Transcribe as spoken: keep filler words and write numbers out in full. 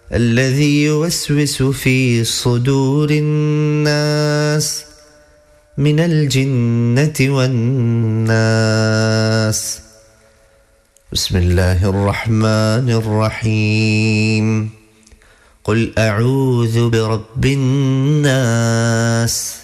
الذي يوسوس في صدور الناس من الجنة والناس. بسم الله الرحمن الرحيم. قل أعوذ برب الناس